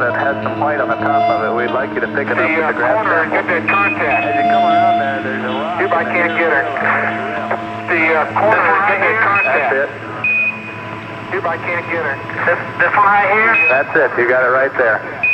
that has some white on the top of it. We'd like you to pick it up with the grab corner and get that contact. As you come around there, there's a rock. Hereby can't get her. The corner and get that contact. That's it. Hereby can't get her. This one right here? That's it. You got it right there.